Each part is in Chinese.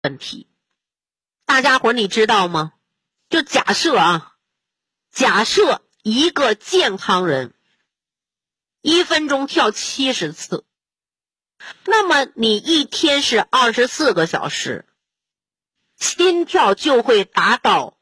问题。大家伙你知道吗？就假设一个健康人1分钟跳70次，那么你一天是24个小时，心跳就会达到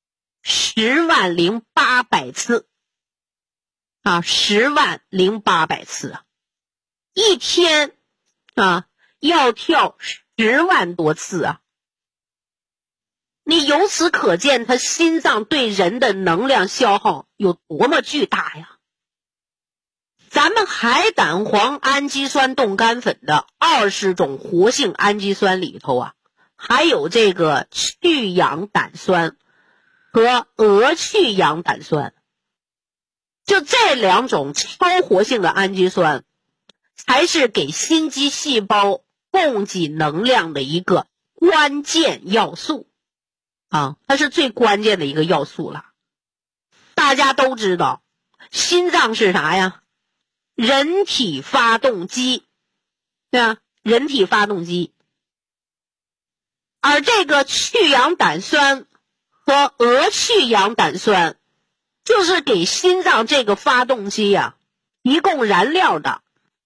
100800次啊，100800次啊，一天啊要跳10万多次啊。你由此可见他心脏对人的能量消耗有多么巨大呀。咱们海胆黄氨基酸冻干粉的20种活性氨基酸里头啊，还有这个去氧胆酸和鹅去氧胆酸，就这2种超活性的氨基酸才是给心肌细胞供给能量的一个关键要素啊，它是最关键的一个要素了。大家都知道心脏是啥呀？人体发动机，对吧？人体发动机。而这个去氧胆酸和鹅去氧胆酸就是给心脏这个发动机呀提供燃料的。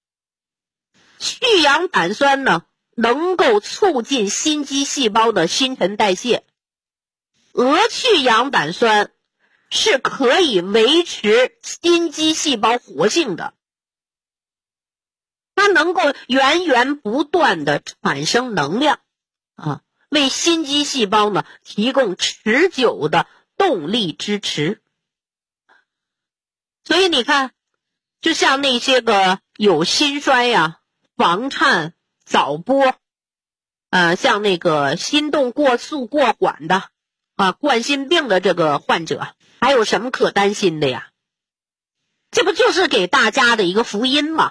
去氧胆酸呢，能够促进心肌细胞的新陈代谢。鹅去氧胆酸是可以维持心肌细胞活性的。它能够源源不断的产生能量啊，为心肌细胞呢提供持久的动力支持。所以你看，就像那些个有心衰呀、房颤、早搏像那个心动过速过缓的冠心病的这个患者，还有什么可担心的呀？这不就是给大家的一个福音吗？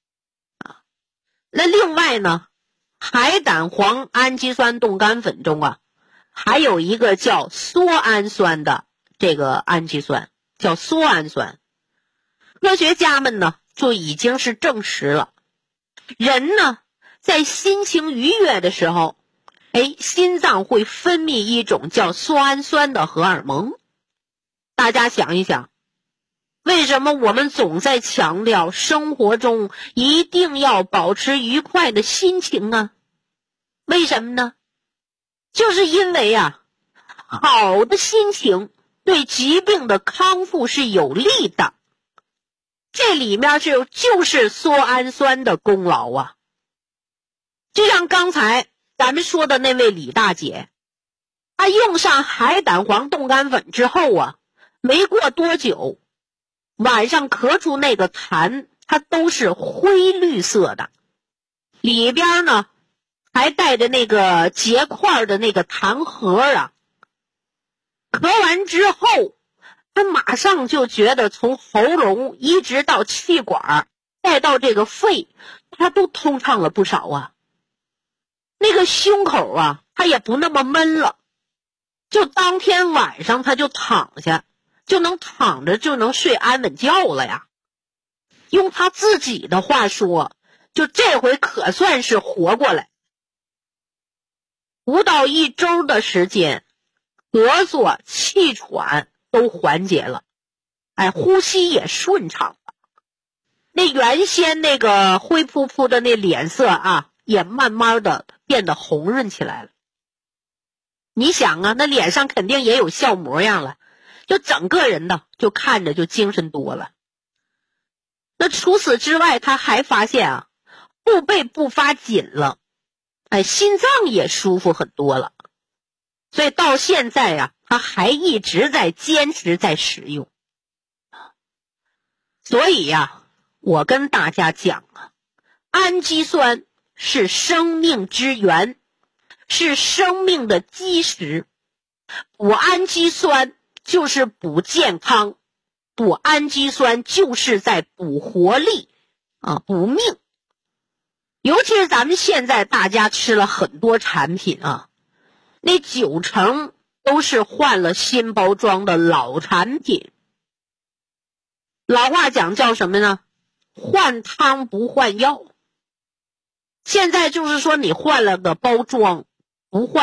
那另外呢，海胆黄氨基酸冻干粉中还有一个叫缩氨酸的这个氨基酸，叫缩氨酸。科学家们呢就已经是证实了，人呢在心情愉悦的时候，心脏会分泌一种叫缩氨酸的荷尔蒙。大家想一想，为什么我们总在强调生活中一定要保持愉快的心情呢？为什么呢？就是因为好的心情对疾病的康复是有利的。这里面就是缩氨酸的功劳啊。就像刚才咱们说的那位李大姐，她用上海胆黄冻干粉之后没过多久，晚上咳出那个痰，它都是灰绿色的，里边呢还带着那个结块的那个痰核咳完之后，他马上就觉得从喉咙一直到气管再到这个肺，他都通畅了不少那个胸口他也不那么闷了，就当天晚上他就躺下，就能躺着就能睡安稳觉了呀。用他自己的话说，就这回可算是活过来。不到1周的时间，咳嗽、气喘都缓解了，呼吸也顺畅了。那原先那个灰扑扑的那脸色也慢慢的变得红润起来了。你想那脸上肯定也有笑模样了，就整个人呢就看着就精神多了。那除此之外，他还发现后背不发紧了，心脏也舒服很多了。所以到现在他还一直在坚持在使用。所以我跟大家讲氨基酸是生命之源，是生命的基石。补氨基酸就是补健康，补氨基酸就是在补活力补命。尤其是咱们现在大家吃了很多产品那90%都是换了新包装的老产品。老话讲叫什么呢？换汤不换药。现在就是说你换了个包装， 不坏。